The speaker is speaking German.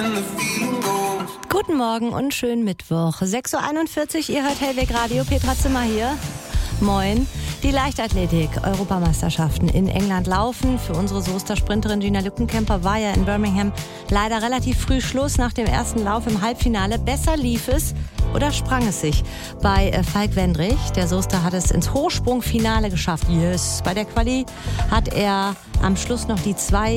Guten Morgen und schönen Mittwoch. 6.41 Uhr, ihr hört Hellweg Radio, Petra Zimmer hier. Moin. Die Leichtathletik-Europameisterschaften in England laufen. Für unsere Soester-Sprinterin Gina Lückenkämper war ja in Birmingham leider relativ früh Schluss nach dem ersten Lauf im Halbfinale. Besser lief es oder sprang es sich bei Falk Wendrich. Der Soester hat es ins Hochsprungfinale geschafft. Yes. Bei der Quali hat er am Schluss noch die 2